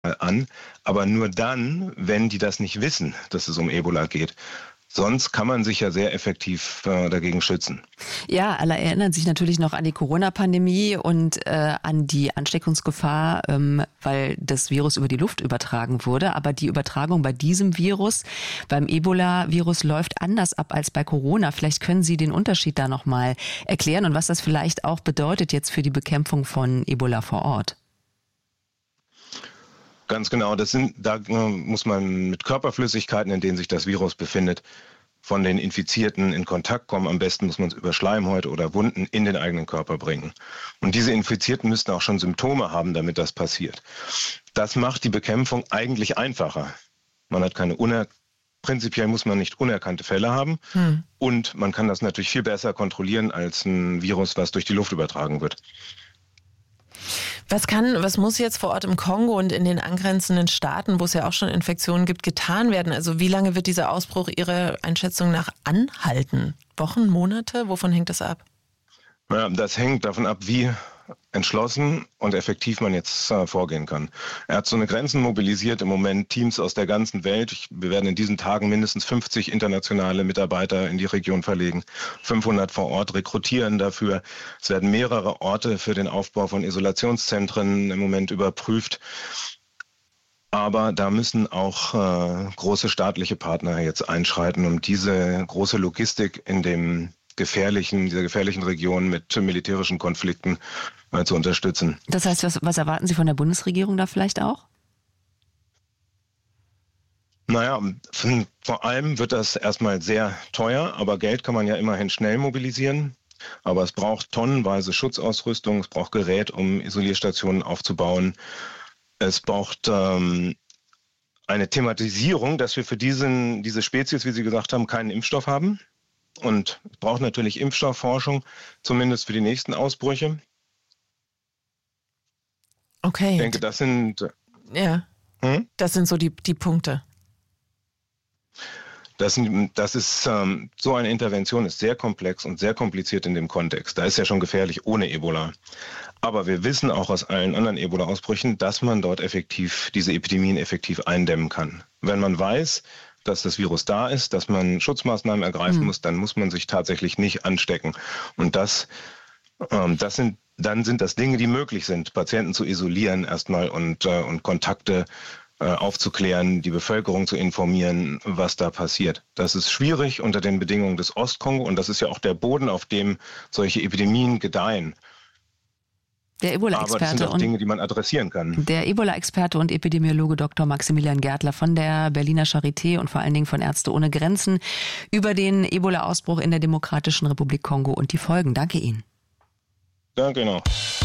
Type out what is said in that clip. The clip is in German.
an, aber nur dann, wenn die das nicht wissen, dass es um Ebola geht. Sonst kann man sich ja sehr effektiv dagegen schützen. Ja, alle erinnern sich natürlich noch an die Corona-Pandemie und an die Ansteckungsgefahr, weil das Virus über die Luft übertragen wurde. Aber die Übertragung bei diesem Virus, beim Ebola-Virus, läuft anders ab als bei Corona. Vielleicht können Sie den Unterschied da nochmal erklären und was das vielleicht auch bedeutet jetzt für die Bekämpfung von Ebola vor Ort. Ganz genau, da muss man mit Körperflüssigkeiten, in denen sich das Virus befindet, von den Infizierten in Kontakt kommen. Am besten muss man es über Schleimhäute oder Wunden in den eigenen Körper bringen. Und diese Infizierten müssten auch schon Symptome haben, damit das passiert. Das macht die Bekämpfung eigentlich einfacher. Man hat prinzipiell muss man nicht unerkannte Fälle haben. Und man kann das natürlich viel besser kontrollieren als ein Virus, was durch die Luft übertragen wird. Was muss jetzt vor Ort im Kongo und in den angrenzenden Staaten, wo es ja auch schon Infektionen gibt, getan werden? Also wie lange wird dieser Ausbruch Ihrer Einschätzung nach anhalten? Wochen, Monate? Wovon hängt das ab? Ja, das hängt davon ab, wie entschlossen und effektiv man jetzt vorgehen kann. Ärzte ohne Grenzen mobilisiert im Moment Teams aus der ganzen Welt. Wir werden in diesen Tagen mindestens 50 internationale Mitarbeiter in die Region verlegen, 500 vor Ort rekrutieren dafür. Es werden mehrere Orte für den Aufbau von Isolationszentren im Moment überprüft. Aber da müssen auch große staatliche Partner jetzt einschreiten, um diese große Logistik in dieser gefährlichen Region mit militärischen Konflikten zu unterstützen. Das heißt, was erwarten Sie von der Bundesregierung da vielleicht auch? Naja, vor allem wird das erstmal sehr teuer, aber Geld kann man ja immerhin schnell mobilisieren. Aber es braucht tonnenweise Schutzausrüstung, es braucht Gerät, um Isolierstationen aufzubauen. Es braucht eine Thematisierung, dass wir für diese Spezies, wie Sie gesagt haben, keinen Impfstoff haben. Und es braucht natürlich Impfstoffforschung, zumindest für die nächsten Ausbrüche. Okay. Ich denke, das sind... Das sind so die Punkte. So eine Intervention ist sehr komplex und sehr kompliziert in dem Kontext. Da ist ja schon gefährlich ohne Ebola. Aber wir wissen auch aus allen anderen Ebola-Ausbrüchen, dass man dort diese Epidemien effektiv eindämmen kann. Wenn man weiß, dass das Virus da ist, dass man Schutzmaßnahmen ergreifen muss, dann muss man sich tatsächlich nicht anstecken. Und dann sind das Dinge, die möglich sind, Patienten zu isolieren erstmal und Kontakte aufzuklären, die Bevölkerung zu informieren, was da passiert. Das ist schwierig unter den Bedingungen des Ostkongo und das ist ja auch der Boden, auf dem solche Epidemien gedeihen. Aber das sind auch Dinge, die man adressieren kann. Der Ebola-Experte und Epidemiologe Dr. Maximilian Gärtler von der Berliner Charité und vor allen Dingen von Ärzte ohne Grenzen über den Ebola-Ausbruch in der Demokratischen Republik Kongo und die Folgen. Danke Ihnen. Danke noch.